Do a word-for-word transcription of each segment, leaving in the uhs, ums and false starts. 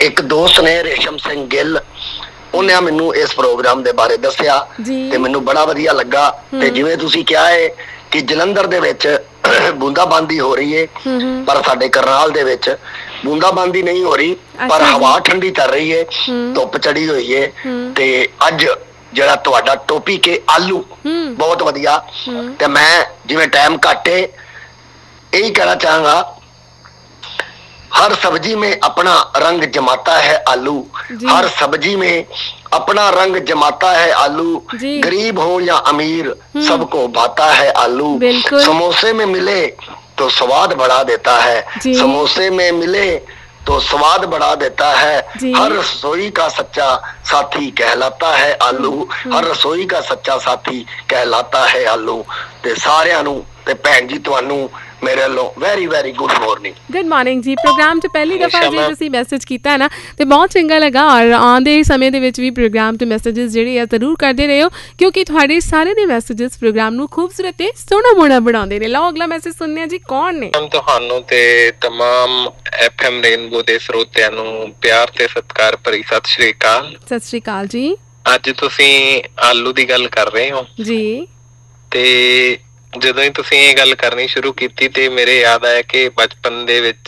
एक दोस्त ने रेशम सिंह गिल, उन्हें मैनू इस प्रोग्राम के बारे दसिया ते मैनू बड़ा वधिया लगा। ते जिवें तुसीं कहा है कि जलंधर दे विच बूंदाबांदी हो रही है, पर साडे करनाल दे विच बूंदाबांदी नहीं हो रही, पर हवा ठंडी चल रही है, धुप चढ़ी हुई है। ते अज जिहड़ा तुहाडा टॉपिक है आलू, बहुत वधिया। ते मैं जिवें टाइम घट है यही कहना चाहूंगा, हर सब्जी में अपना रंग जमाता है आलू, हर सब्जी में अपना रंग जमाता है आलू, गरीब हो या अमीर सबको भाता है आलू। समोसे में मिले तो स्वाद बढ़ा देता है, समोसे में मिले तो स्वाद बढ़ा देता है। हर रसोई का सच्चा साथी कहलाता है आलू, हर रसोई का सच्चा साथी कहलाता है आलू। ते सारिਆਂ ਨੂੰ ਤੇ ਭੈਣ ਜੀ ਤੁਹਾਨੂੰ ਮੇਰੇ ਵੱਲੋਂ very very good morning. Good morning ਜੀ। ਪ੍ਰੋਗਰਾਮ 'ਚ ਪਹਿਲੀ ਦਫਾ ਜੇ ਤੁਸੀਂ ਮੈਸੇਜ ਕੀਤਾ ਹੈ ਨਾ ਤੇ ਬਹੁਤ ਚੰਗਾ ਲੱਗਾ, ਔਰ ਆਉਂਦੇ ਸਮੇਂ ਦੇ ਵਿੱਚ ਵੀ ਪ੍ਰੋਗਰਾਮ 'ਤੇ ਮੈਸੇजेस ਜਿਹੜੇ ਆ ਜ਼ਰੂਰ ਕਰਦੇ ਰਹੋ, ਕਿਉਂਕਿ ਤੁਹਾਡੇ ਸਾਰੇ ਦੇ ਮੈਸੇजेस ਪ੍ਰੋਗਰਾਮ ਨੂੰ ਖੂਬਸੂਰਤ ਤੇ ਸੋਹਣਾ ਮੋਹਣਾ ਬਣਾਉਂਦੇ ਨੇ। ਲਓ ਅਗਲਾ ਮੈਸੇਜ ਸੁਣਦੇ ਹਾਂ ਜੀ, ਕੌਣ ਨੇ? ਤੁਹਾਨੂੰ ਤੇ ਤਮਾਮ ਐਫ ਐਮ ਰੇਨਬੋ ਦੇ ਸਰੋਤਿਆਂ ਨੂੰ ਪਿਆਰ ਤੇ ਸਤਿਕਾਰ ਭਰੀ ਸਤਿ ਸ਼੍ਰੀ ਅਕਾਲ। ਸਤਿ ਸ਼੍ਰੀ ਅਕਾਲ ਜੀ। ਅੱਜ ਤੁਸੀਂ ਆਲੂ ਦੀ ਗੱਲ ਕਰ ਰਹੇ ਹੋ ਜੀ, ਤੇ ਜਦੋਂ ਹੀ ਤੁਸੀਂ ਇਹ ਗੱਲ ਕਰਨੀ ਸ਼ੁਰੂ ਕੀਤੀ ਤੇ ਮੇਰੇ ਯਾਦ ਆਇਆ ਕਿ ਬਚਪਨ ਦੇ ਵਿੱਚ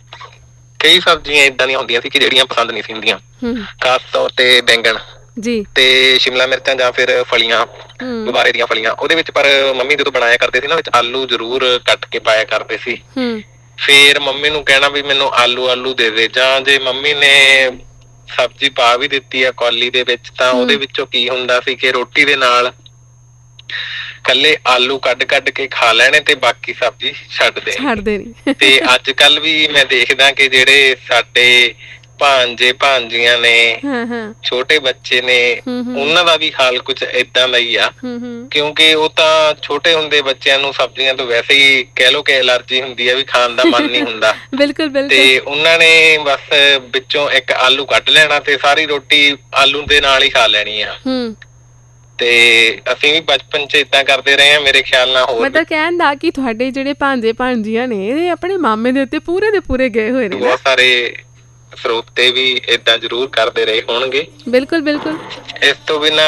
ਕਈ ਸਬਜ਼ੀਆਂ ਏਦਾਂ ਦੀਆਂ ਹੁੰਦੀਆਂ ਸੀ ਕਿ ਜਿਹੜੀਆਂ ਪਸੰਦ ਨਹੀਂ ਸੀ ਹੁੰਦੀਆਂ, ਖਾਸ ਤੌਰ ਤੇ ਬੈਂਗਣ ਜੀ ਤੇ ਸ਼ਿਮਲਾ ਮਿਰਚਾਂ ਜਾਂ ਫਿਰ ਫਲੀਆਂ, ਗੁਬਾਰੇ ਦੀਆਂ ਫਲੀਆਂ, ਉਹਦੇ ਵਿੱਚ ਪਰ ਮੰਮੀ ਜਦੋਂ ਬਣਾਇਆ ਕਰਦੇ ਸੀ ਨਾ ਵਿੱਚ ਆਲੂ ਜ਼ਰੂਰ ਕੱਟ ਕੇ ਪਾਇਆ ਕਰਦੇ ਸੀ। ਫੇਰ ਮੰਮੀ ਨੂੰ ਕਹਿਣਾ ਵੀ ਮੈਨੂੰ ਆਲੂ ਆਲੂ ਦੇ ਦੇ, ਜਾਂ ਜੇ ਮੰਮੀ ਨੇ ਸਬਜ਼ੀ ਪਾ ਵੀ ਦਿੱਤੀ ਆ ਕੌਲੀ ਦੇ ਵਿੱਚ ਤਾਂ ਉਹਦੇ ਵਿੱਚੋਂ ਕੀ ਹੁੰਦਾ ਸੀ ਕਿ ਰੋਟੀ ਦੇ ਨਾਲ ਕੱਲੇ ਆਲੂ ਕੱਢ ਕੱਢ ਕੇ ਖਾ ਲੈਣੇ ਤੇ ਬਾਕੀ ਸਬਜ਼ੀ ਛੱਡ ਦੇਣੀ। ਤੇ ਅੱਜ ਕੱਲ ਵੀ ਮੈਂ ਦੇਖਦਾ ਕਿ ਜਿਹੜੇ ਸਾਡੇ ਭਾਂਜੇ ਭਾਂਜੀਆਂ ਨੇ, ਛੋਟੇ ਬੱਚੇ ਨੇ, ਉਹਨਾਂ ਦਾ ਵੀ ਹਾਲ ਕੁਛ ਏਦਾਂ ਦਾ ਹੀ ਆ, ਕਿਉਂਕਿ ਉਹ ਤਾਂ ਛੋਟੇ ਹੁੰਦੇ ਬੱਚਿਆਂ ਨੂੰ ਸਬਜ਼ੀਆਂ ਤੋਂ ਵੈਸੇ ਹੀ ਕਹਿ ਲੋ ਕਿ ਐਲਰਜੀ ਹੁੰਦੀ ਆ, ਵੀ ਖਾਣ ਦਾ ਮਨ ਨਹੀਂ ਹੁੰਦਾ। ਬਿਲਕੁਲ ਬਿਲਕੁਲ। ਤੇ ਉਹਨਾਂ ਨੇ ਬਸ ਵਿੱਚੋਂ ਇੱਕ ਆਲੂ ਕੱਢ ਲੈਣਾ ਤੇ ਸਾਰੀ ਰੋਟੀ ਆਲੂ ਦੇ ਨਾਲ ਹੀ ਖਾ ਲੈਣੀ ਆ। ਤੇ ਅਸੀਂ ਵੀ ਬਚਪਨ ਚ ਏਦਾਂ ਕਰਦੇ ਰਹੇ ਆ, ਮੇਰੇ ਖਿਆਲ ਨਾਲ। ਹੋਰ ਮਤਲਬ ਕਹਿਣ ਦਾ ਕਿ ਤੁਹਾਡੇ ਜਿਹੜੇ ਭਾਂਜੇ ਭਾਂਜੀਆਂ ਨੇ ਇਹ ਆਪਣੇ ਮਾਮੇ ਦੇ ਉੱਤੇ ਪੂਰੇ ਦੇ ਪੂਰੇ ਗਏ ਹੋਏ ਨੇ। ਬਹੁਤ ਸਾਰੇ ਸਰੋਤੇ ਵੀ ਏਦਾਂ ਜ਼ਰੂਰ ਕਰਦੇ ਰਹੇ ਹੋਣਗੇ। ਬਿਲਕੁਲ ਬਿਲਕੁਲ। ਇਸ ਤੋਂ ਬਿਨਾਂ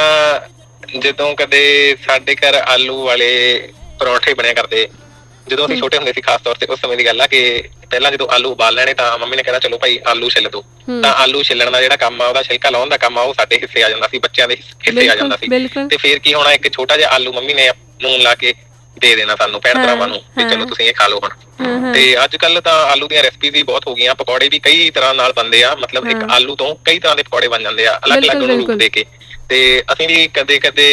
ਜਦੋਂ ਕਦੇ ਸਾਡੇ ਘਰ ਆਲੂ ਵਾਲੇ ਪਰੌਂਠੇ ਬਣਿਆ ਕਰਦੇ, ਜਦੋਂ ਅਸੀਂ ਛੋਟੇ ਹੁੰਦੇ ਸੀ ਖਾਸ ਤੌਰ ਤੇ, ਉਸ ਸਮੇਂ ਦੀ ਗੱਲ ਆ ਕਿ ਪਹਿਲਾਂ ਜਦੋਂ ਆਲੂ ਉਬਾਲ ਲੈਣੇ ਤਾਂ ਮੰਮੀ ਨੇ ਕਹਿਣਾ ਚਲੋ ਭਾਈ ਆਲੂ ਛਿੱਲ ਦੋ, ਤਾਂ ਆਲੂ ਛਿੱਲਣ ਦਾ ਜਿਹੜਾ ਕੰਮ ਆ, ਉਹਦਾ ਛਿਲਕਾ ਲਾਉਣ ਦਾ ਕੰਮ ਆ, ਉਹ ਸਾਡੇ ਹਿੱਸੇ ਆ ਜਾਂਦਾ ਸੀ, ਬੱਚਿਆਂ ਦੇ ਹਿੱਸੇ ਆ ਜਾਂਦਾ ਸੀ। ਤੇ ਫੇਰ ਕੀ ਹੋਣਾ, ਇੱਕ ਛੋਟਾ ਜਿਹਾ ਆਲੂ ਮੰਮੀ ਨੇ ਨੂਨ ਲਾ ਕੇ ਦੇ ਦੇਣਾ ਸਾਨੂੰ ਭੈਣ ਭਰਾਵਾਂ ਨੂੰ ਵੀ ਚਲੋ ਤੁਸੀਂ ਇਹ ਖਾ ਲਓ ਹੁਣ। ਤੇ ਅੱਜ ਕੱਲ ਤਾਂ ਆਲੂ ਦੀਆਂ ਰੈਸਪੀਜ਼ ਵੀ ਬਹੁਤ ਹੋ ਗਈਆਂ, ਪਕੌੜੇ ਵੀ ਕਈ ਤਰ੍ਹਾਂ ਨਾਲ ਬਣਦੇ ਆ, ਮਤਲਬ ਇੱਕ ਆਲੂ ਤੋਂ ਕਈ ਤਰ੍ਹਾਂ ਦੇ ਪਕੌੜੇ ਬਣ ਜਾਂਦੇ ਆ ਅਲੱਗ ਅਲੱਗ ਰੂਪ ਦੇ ਕੇ। ਤੇ ਅਸੀਂ ਵੀ ਕਦੇ ਕਦੇ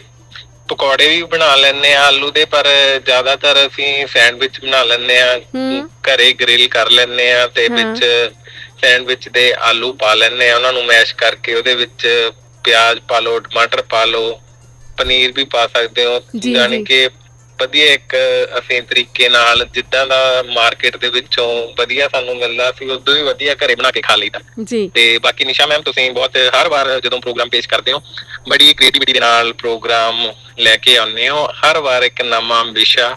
ਪਕੌੜੇ ਵੀ ਬਣਾ ਲੈਂਦੇ ਆ ਆਲੂ ਦੇ, ਪਰ ਜ਼ਿਆਦਾਤਰ ਅਸੀਂ ਸੈਂਡਵਿਚ ਬਣਾ ਲੈਂਦੇ ਆ, ਘਰੇ ਗ੍ਰਿਲ ਕਰ ਲੈਂਦੇ ਆ ਤੇ ਵਿੱਚ ਸੈਂਡਵਿਚ ਦੇ ਆਲੂ ਪਾ ਲੈਂਦੇ ਆ, ਉਹਨਾਂ ਨੂੰ ਮੈਸ਼ ਕਰਕੇ ਉਹਦੇ ਵਿੱਚ ਪਿਆਜ਼ ਪਾ ਲਓ, ਟਮਾਟਰ ਪਾ ਲਓ, ਪਨੀਰ ਵੀ ਪਾ ਸਕਦੇ ਹੋ, ਯਾਨੀ ਕਿ ਵਧੀਆ ਇੱਕ ਅਸੀਂ ਤਰੀਕੇ ਨਾਲ ਜਿੱਦਾਂ ਦਾ ਮਾਰਕੀਟ ਦੇ ਵਿੱਚੋਂ ਵਧੀਆ ਸਾਨੂੰ ਮਿਲਦਾ ਸੀ ਉਦੋਂ ਵੀ ਵਧੀਆ ਘਰੇ ਬਣਾ ਕੇ ਖਾ ਲਈਦਾ। ਤੇ ਬਾਕੀ ਨਿਸ਼ਾ ਮੈਮ ਤੁਸੀਂ ਬਹੁਤ ਹਰ ਵਾਰ ਜਦੋਂ ਪ੍ਰੋਗਰਾਮ ਪੇਸ਼ ਕਰਦੇ ਹੋ ਬੜੀ ਕ੍ਰੀਏਟੀਵਿਟੀ ਦੇ ਨਾਲ ਪ੍ਰੋਗਰਾਮ ਲੈ ਕੇ ਆਉਂਦੇ ਹੋ, ਹਰ ਵਾਰ ਇੱਕ ਨਵਾਂ ਵਿਸ਼ਾ,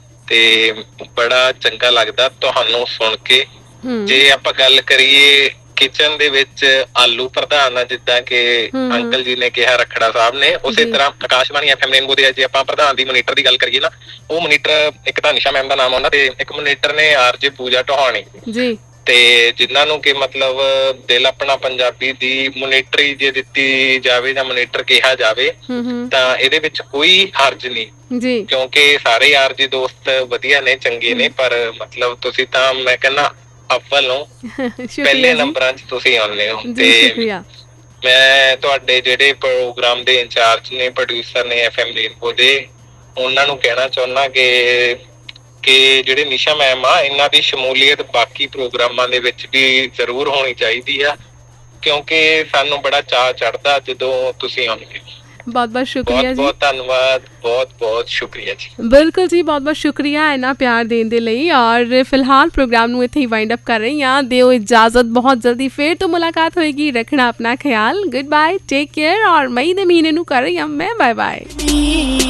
ਤੇ ਬੜਾ ਚੰਗਾ ਲੱਗਦਾ ਤੁਹਾਨੂੰ ਸੁਣ ਕੇ। ਜੇ ਆਪਾਂ ਗੱਲ ਕਰੀਏ ਕਿਚਨ ਦੇ ਵਿੱਚ ਆਲੂ ਪ੍ਰਧਾਨ ਆ, ਜਿੱਦਾਂ ਕਿ ਅੰਕਲ ਜੀ ਨੇ ਕਿਹਾ ਰਖੜਾ ਸਾਹਿਬ ਨੇ, ਉਸੇ ਤਰ੍ਹਾਂ ਆਕਾਸ਼ਵਾਣੀ ਐਫ ਐਮ ਰੇਨਬੋ ਦੇ ਜੇ ਆਪਾਂ ਪ੍ਰਧਾਨ ਦੀ ਮੋਨੀਟਰ ਦੀ ਗੱਲ ਕਰੀਏ ਨਾ, ਉਹ ਮੋਨੀਟਰ ਇੱਕ ਤਾਂ ਨਿਸ਼ਾ ਮੈਮ ਦਾ ਨਾਮ ਆਉਂਦਾ ਤੇ ਇੱਕ ਮੋਨੀਟਰ ਨੇ ਆਰ ਜੇ ਪੂਜਾ ਟੋਹਾਣੀ ਜੀ, ਤੇ ਜਿਨ੍ਹਾਂ ਨੂੰ ਕਿ ਮਤਲਬ ਦਿਲ ਆਪਣਾ ਪੰਜਾਬੀ ਦੀ ਮੋਨੀਟਰੀ ਜੇ ਦਿੱਤੀ ਜਾਵੇ ਜਾਂ ਮੋਨੀਟਰ ਕਿਹਾ ਜਾਵੇ ਤਾਂ ਇਹਦੇ ਵਿੱਚ ਕੋਈ ਹਰਜ ਨਹੀਂ ਜੀ, ਕਿਉਂਕਿ ਸਾਰੇ ਆਰ ਜੇ ਦੋਸਤ ਵਧੀਆ ਨੇ, ਚੰਗੇ ਨੇ, ਪਰ ਮਤਲਬ ਤੁਸੀਂ ਤਾਂ ਮੈਂ ਕਹਿੰਦਾ ਅਵਲ ਨੂੰ ਪਹਿਲੇ ਨੰਬਰਾਂ 'ਚ ਤੁਸੀਂ ਆਉਂਦੇ ਹੋ। ਤੇ ਮੈਂ ਤੁਹਾਡੇ ਜਿਹੜੇ ਪ੍ਰੋਗਰਾਮ ਦੇ ਇੰਚਾਰਜ ਨੇ, ਪ੍ਰੋਡਿਊਸਰ ਨੇ ਐਫ ਐਮ ਰੇਨਬੋ ਦੇ, ਉਹਨਾਂ ਨੂੰ ਕਹਿਣਾ ਚਾਹੁੰਦਾ ਕਿ ਕਿ ਜਿਹੜੇ ਨਿਸ਼ਾ ਮੈਮ ਆ ਇਹਨਾਂ ਦੀ ਸ਼ਮੂਲੀਅਤ ਬਾਕੀ ਪ੍ਰੋਗਰਾਮਾਂ ਦੇ ਵਿੱਚ ਵੀ ਜ਼ਰੂਰ ਹੋਣੀ ਚਾਹੀਦੀ ਆ, ਕਿਉਂਕਿ ਸਾਨੂੰ ਬੜਾ ਚਾਅ ਚੜ੍ਹਦਾ ਜਦੋਂ ਤੁਸੀਂ ਆਉਂਦੇ ਹੋ। ਬਹੁਤ ਬਹੁਤ ਸ਼ੁਕਰੀਆ ਜੀ, ਬਹੁਤ ਧੰਨਵਾਦ, ਬਹੁਤ ਬਹੁਤ ਸ਼ੁਕਰੀਆ ਜੀ। ਬਿਲਕੁਲ ਜੀ, ਬਹੁਤ ਬਹੁਤ ਸ਼ੁਕਰੀਆ ਇੰਨਾ ਪਿਆਰ ਦੇਣ ਦੇ ਲਈ। ਔਰ ਫਿਲਹਾਲ ਪ੍ਰੋਗਰਾਮ ਨੂੰ ਇੱਥੇ ਹੀ ਵਾਈਂਡ ਅਪ ਕਰ ਰਹੀ ਹਾਂ, ਦਿਓ ਇਜਾਜ਼ਤ, ਬਹੁਤ ਜਲਦੀ ਫਿਰ ਤੋਂ ਮੁਲਾਕਾਤ ਹੋਏਗੀ। ਰੱਖਣਾ ਆਪਣਾ ਖਿਆਲ, ਗੁੱਡ ਬਾਏ, ਟੇਕ ਕੇਅਰ। ਔਰ ਮਈ ਦੇ ਮਹੀਨੇ ਨੂੰ ਕਰ ਰਹੀ ਹਾਂ ਮੈਂ ਬਾਏ ਬਾਏ।